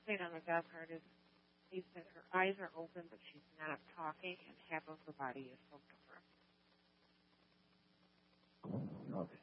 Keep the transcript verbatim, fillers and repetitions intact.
thing on the death card is is that her eyes are open, but she's not talking, and half of her body is so different. Okay.